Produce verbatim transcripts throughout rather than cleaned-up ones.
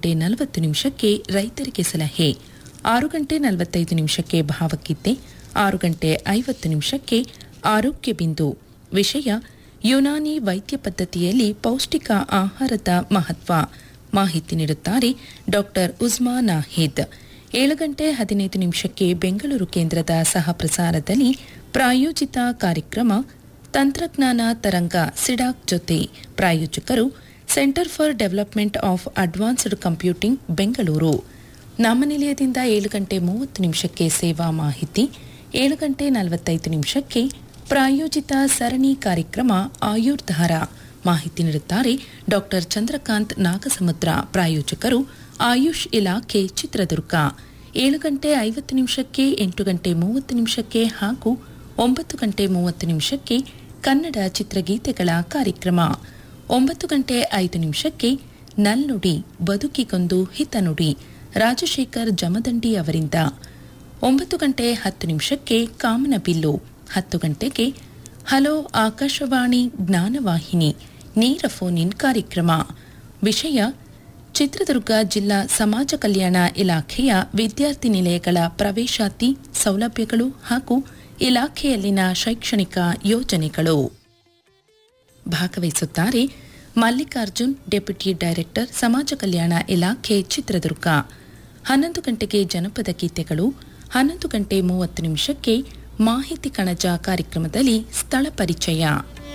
ಗಂಟೆ ನಲವತ್ತು ನಿಮಿಷಕ್ಕೆ ರೈತರಿಗೆ ಸಲಹೆ, ಆರು ಗಂಟೆ ನಲವತ್ತೈದು ನಿಮಿಷಕ್ಕೆ ಭಾವಗೀತೆ, ಆರು ಗಂಟೆ ಐವತ್ತು ನಿಮಿಷಕ್ಕೆ ಆರೋಗ್ಯ ಬಿಂದು. ವಿಷಯ ಯುನಾನಿ ವೈದ್ಯ ಪದ್ಧತಿಯಲ್ಲಿ ಪೌಷ್ಟಿಕ ಆಹಾರದ ಮಹತ್ವ. ಮಾಹಿತಿ ನೀಡುತ್ತಾರೆ ಡಾಕ್ಟರ್ ಉಸ್ಮಾ ನಾಹಿದ್. ಏಳು ಗಂಟೆ ಹದಿನೈದು ನಿಮಿಷಕ್ಕೆ ಬೆಂಗಳೂರು ಕೇಂದ್ರದ ಸಹ ಪ್ರಸಾರದಲ್ಲಿ ಪ್ರಾಯೋಜಿತ ಕಾರ್ಯಕ್ರಮ ತಂತ್ರಜ್ಞಾನ ತರಂಗ ಸಿಡಾಕ್ ಜೊತೆ. ಪ್ರಾಯೋಜಕರು centre for development of advanced computing Bengaluru. ನಮ್ಮ ನಿಲಯದಿಂದ ಏಳು ಗಂಟೆ ಮೂವತ್ತು ನಿಮಿಷಕ್ಕೆ ಸೇವಾ ಮಾಹಿತಿ, ಏಳು ಗಂಟೆ ನಲವತ್ತೈದು ನಿಮಿಷಕ್ಕೆ ಪ್ರಾಯೋಜಿತ ಸರಣಿ ಕಾರ್ಯಕ್ರಮ ಆಯುರ್ಧಾರ. ಮಾಹಿತಿ ನೀಡುತ್ತಾರೆ ಡಾಕ್ಟರ್ ಚಂದ್ರಕಾಂತ್ ನಾಗಸಮುದ್ರ. ಪ್ರಾಯೋಜಕರು ಆಯುಷ್ ಇಲಾಖೆ ಚಿತ್ರದುರ್ಗ. ಏಳು ಗಂಟೆ ಐವತ್ತು ನಿಮಿಷಕ್ಕೆ, ಎಂಟು ಗಂಟೆ ಮೂವತ್ತು ನಿಮಿಷಕ್ಕೆ ಹಾಗೂ ಒಂಬತ್ತು ಗಂಟೆ ಮೂವತ್ತು ನಿಮಿಷಕ್ಕೆ ಕನ್ನಡ ಚಿತ್ರಗೀತೆಗಳ ಕಾರ್ಯಕ್ರಮ. ಒಂಬತ್ತು ಗಂಟೆ ಐದು ನಿಮಿಷಕ್ಕೆ ನಲ್ನುಡಿ ಬದುಕಿಗೊಂದು ಹಿತನುಡಿ ರಾಜಶೇಖರ್ ಜಮದಂಡಿ ಅವರಿಂದ. ಒಂಬತ್ತು ಗಂಟೆ ಹತ್ತು ನಿಮಿಷಕ್ಕೆ ಕಾಮನಬಿಲ್ಲು. ಹತ್ತು ಗಂಟೆಗೆ ಹಲೋ ಆಕಾಶವಾಣಿ ಜ್ಞಾನವಾಹಿನಿ ನೇರ ಫೋನ್ ಇನ್ ಕಾರ್ಯಕ್ರಮ. ವಿಷಯ ಚಿತ್ರದುರ್ಗ ಜಿಲ್ಲಾ ಸಮಾಜ ಕಲ್ಯಾಣ ಇಲಾಖೆಯ ವಿದ್ಯಾರ್ಥಿ ನಿಲಯಗಳ ಪ್ರವೇಶಾತಿ ಸೌಲಭ್ಯಗಳು ಹಾಗೂ ಇಲಾಖೆಯಲ್ಲಿನ ಶೈಕ್ಷಣಿಕ ಯೋಜನೆಗಳು. ಭಾಗವಹಿಸುತ್ತಾರೆ ಮಲ್ಲಿಕಾರ್ಜುನ್, ಡೆಪ್ಯೂಟಿ ಡೈರೆಕ್ಟರ್ ಸಮಾಜ ಕಲ್ಯಾಣ ಇಲಾಖೆ ಚಿತ್ರದುರ್ಗ. ಹನ್ನೊಂದು ಗಂಟೆಗೆ ಜನಪದ ಗೀತೆಗಳು. ಹನ್ನೊಂದು ಗಂಟೆ ಮೂವತ್ತು ನಿಮಿಷಕ್ಕೆ ಮಾಹಿತಿ ಕಣಜ ಕಾರ್ಯಕ್ರಮದಲ್ಲಿ ಸ್ಥಳ ಪರಿಚಯ.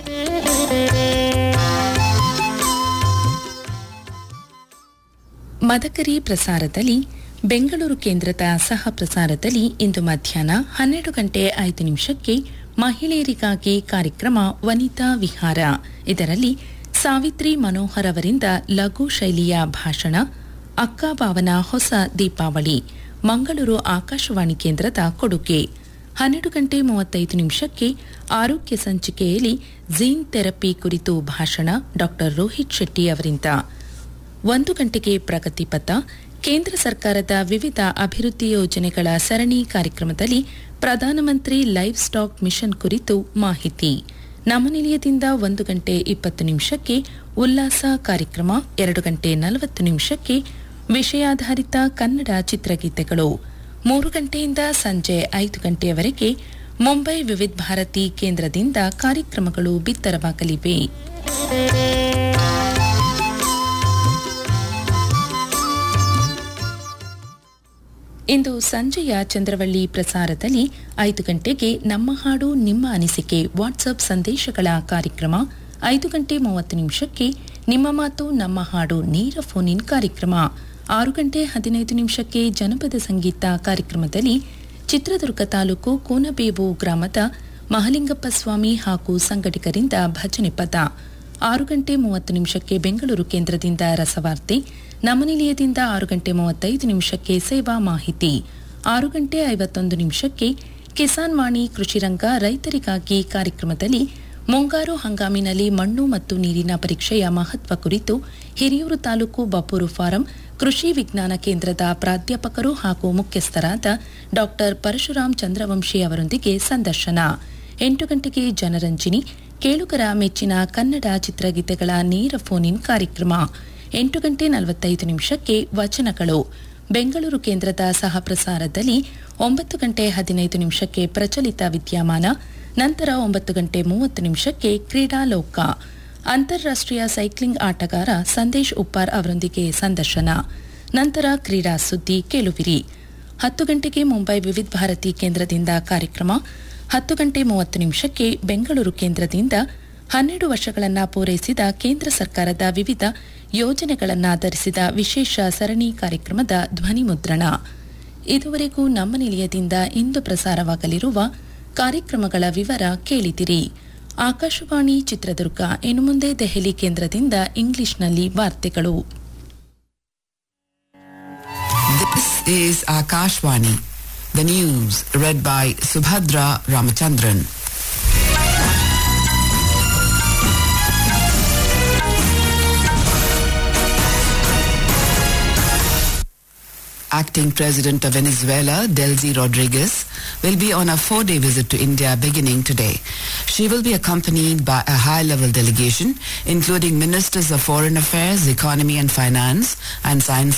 ಮದಕರಿ ಪ್ರಸಾರದಲ್ಲಿ ಬೆಂಗಳೂರು ಕೇಂದ್ರದ ಸಹ ಪ್ರಸಾರದಲ್ಲಿ ಇಂದು ಮಧ್ಯಾಹ್ನ ಹನ್ನೆರಡು ಗಂಟೆ ಐದು ನಿಮಿಷಕ್ಕೆ ಮಹಿಳೆಯರಿಗಾಗಿ ಕಾರ್ಯಕ್ರಮ ವನಿತಾ ವಿಹಾರ. ಇದರಲ್ಲಿ ಸಾವಿತ್ರಿ ಮನೋಹರ್ ಅವರಿಂದ ಲಘು ಶೈಲಿಯ ಭಾಷಣ ಅಕ್ಕಾಬಾವನ ಹೊಸ ದೀಪಾವಳಿ ಮಂಗಳೂರು ಆಕಾಶವಾಣಿ ಕೇಂದ್ರದ ಕೊಡುಗೆ. ಹನ್ನೆರಡು ಗಂಟೆ ಮೂವತ್ತೈದು ನಿಮಿಷಕ್ಕೆ ಆರೋಗ್ಯ ಸಂಚಿಕೆಯಲ್ಲಿ ಝೀನ್ ಥೆರಪಿ ಕುರಿತು ಭಾಷಣ ಡಾಕ್ಟರ್ ರೋಹಿತ್ ಶೆಟ್ಟಿ ಅವರಿಂದ. ಒಂದು ಗಂಟೆಗೆ ಪ್ರಗತಿ ಪಥ ಕೇಂದ್ರ ಸರ್ಕಾರದ ವಿವಿಧ ಅಭಿವೃದ್ಧಿ ಯೋಜನೆಗಳ ಸರಣಿ ಕಾರ್ಯಕ್ರಮದಲ್ಲಿ ಪ್ರಧಾನಮಂತ್ರಿ ಲೈವ್ ಸ್ಟಾಕ್ ಮಿಷನ್ ಕುರಿತು ಮಾಹಿತಿ. ನಮ್ಮ ನಿಲಯದಿಂದ ಒಂದು ಗಂಟೆ ಇಪ್ಪತ್ತು ನಿಮಿಷಕ್ಕೆ ಉಲ್ಲಾಸ ಕಾರ್ಯಕ್ರಮ. ಎರಡು ಗಂಟೆ ನಲವತ್ತು ನಿಮಿಷಕ್ಕೆ ವಿಷಯಾಧಾರಿತ ಕನ್ನಡ ಚಿತ್ರಗೀತೆಗಳು. ಮೂರು ಗಂಟೆಯಿಂದ ಸಂಜೆ ಐದು ಗಂಟೆಯವರೆಗೆ ಮುಂಬೈ ವಿವಿಧ ಭಾರತಿ ಕೇಂದ್ರದಿಂದ ಕಾರ್ಯಕ್ರಮಗಳು ಬಿತ್ತರವಾಗಲಿವೆ. ಇಂದು ಸಂಜೆಯ ಚಂದ್ರವಳ್ಳಿ ಪ್ರಸಾರದಲ್ಲಿ ಐದು ಗಂಟೆಗೆ ನಮ್ಮ ಹಾಡು ನಿಮ್ಮ ಅನಿಸಿಕೆ ವಾಟ್ಸ್ಆಪ್ ಸಂದೇಶಗಳ ಕಾರ್ಯಕ್ರಮ. ಐದು ಗಂಟೆ ಮೂವತ್ತು ನಿಮಿಷಕ್ಕೆ ನಿಮ್ಮ ಮಾತು ನಮ್ಮ ಹಾಡು ನೇರ ಫೋನ್ ಇನ್ ಕಾರ್ಯಕ್ರಮ. ಆರು ಗಂಟೆ ಹದಿನೈದು ನಿಮಿಷಕ್ಕೆ ಜನಪದ ಸಂಗೀತ ಕಾರ್ಯಕ್ರಮದಲ್ಲಿ ಚಿತ್ರದುರ್ಗ ತಾಲೂಕು ಕೋನಬೇವು ಗ್ರಾಮದ ಮಹಲಿಂಗಪ್ಪ ಸ್ವಾಮಿ ಹಾಗೂ ಸಂಘಟಕರಿಂದ ಭಜನೆ ಪದ. ಆರು ಗಂಟೆ ಮೂವತ್ತು ನಿಮಿಷಕ್ಕೆ ಬೆಂಗಳೂರು ಕೇಂದ್ರದಿಂದ ರಸವಾರ್ತೆ. ನಮ್ಮ ನಿಲಯದಿಂದ ಆರು ಗಂಟೆ ಮೂವತ್ತೈದು ನಿಮಿಷಕ್ಕೆ ಸೇವಾ ಮಾಹಿತಿ. ಆರು ಗಂಟೆ ಐವತ್ತೊಂದು ನಿಮಿಷಕ್ಕೆ ಕಿಸಾನ್ ವಾಣಿ ಕೃಷಿರಂಗ ರೈತರಿಗಾಗಿ ಕಾರ್ಯಕ್ರಮದಲ್ಲಿ ಮುಂಗಾರು ಹಂಗಾಮಿನಲ್ಲಿ ಮಣ್ಣು ಮತ್ತು ನೀರಿನ ಪರೀಕ್ಷೆಯ ಮಹತ್ವ ಕುರಿತು ಹಿರಿಯೂರು ತಾಲೂಕು ಬಬ್ಬೂರು ಫಾರಂ ಕೃಷಿ ವಿಜ್ಞಾನ ಕೇಂದ್ರದ ಪ್ರಾಧ್ಯಾಪಕರು ಹಾಗೂ ಮುಖ್ಯಸ್ಥರಾದ ಡಾಕ್ಟರ್ ಪರಶುರಾಮ್ ಚಂದ್ರವಂಶಿ ಅವರೊಂದಿಗೆ ಸಂದರ್ಶನ. ಎಂಟು ಗಂಟೆಗೆ ಜನರಂಜಿನಿ ಕೇಳುಗರ ಮೆಚ್ಚಿನ ಕನ್ನಡ ಚಿತ್ರಗೀತೆಗಳ ನೇರ ಫೋನ್ ಇನ್ ಕಾರ್ಯಕ್ರಮ. ಎಂಟು ಗಂಟೆ ನಲವತ್ತೈದು ನಿಮಿಷಕ್ಕೆ ವಚನಗಳು ಬೆಂಗಳೂರು ಕೇಂದ್ರದ ಸಹ ಪ್ರಸಾರದಲ್ಲಿ. ಒಂಬತ್ತು ಗಂಟೆ ಹದಿನೈದು ನಿಮಿಷಕ್ಕೆ ಪ್ರಚಲಿತ ವಿದ್ಯಮಾನ. ನಂತರ ಒಂಬತ್ತು ಗಂಟೆ ಮೂವತ್ತು ನಿಮಿಷಕ್ಕೆ ಕ್ರೀಡಾಲೋಕ ಅಂತಾರಾಷ್ಟ್ರೀಯ ಸೈಕ್ಲಿಂಗ್ ಆಟಗಾರ ಸಂದೇಶ್ ಉಪ್ಪಾರ್ ಅವರೊಂದಿಗೆ ಸಂದರ್ಶನ. ನಂತರ ಕ್ರೀಡಾ ಸುದ್ದಿ ಕೇಳುವಿರಿ. ಹತ್ತು ಗಂಟೆಗೆ ಮುಂಬೈ ವಿವಿಧ ಭಾರತಿ ಕೇಂದ್ರದಿಂದ ಕಾರ್ಯಕ್ರಮ. ಹತ್ತು ಗಂಟೆ ಮೂವತ್ತು ನಿಮಿಷಕ್ಕೆ ಬೆಂಗಳೂರು ಕೇಂದ್ರದಿಂದ ಹನ್ನೆರಡು ವರ್ಷಗಳನ್ನು ಪೂರೈಸಿದ ಕೇಂದ್ರ ಸರ್ಕಾರದ ವಿವಿಧ ಯೋಜನೆಗಳನ್ನಾಧರಿಸಿದ ವಿಶೇಷ ಸರಣಿ ಕಾರ್ಯಕ್ರಮದ ಧ್ವನಿ ಮುದ್ರಣ. ಇದುವರೆಗೂ ನಮ್ಮ ನಿಲಯದಿಂದ ಇಂದು ಪ್ರಸಾರವಾಗಲಿರುವ ಕಾರ್ಯಕ್ರಮಗಳ ವಿವರ ಕೇಳಿದಿರಿ. ಆಕಾಶವಾಣಿ ಚಿತ್ರದುರ್ಗ. ಇನ್ನು ಮುಂದೆ ದೆಹಲಿ ಕೇಂದ್ರದಿಂದ ಇಂಗ್ಲಿಷ್ನಲ್ಲಿ ವಾರ್ತೆಗಳು. This is Akashvani. The news read by Subhadra Ramachandran. Acting President of Venezuela, Delcy Rodriguez, will be on a four-day visit to India beginning today. She will be accompanied by a high-level delegation, including ministers of foreign affairs, economy and finance, and science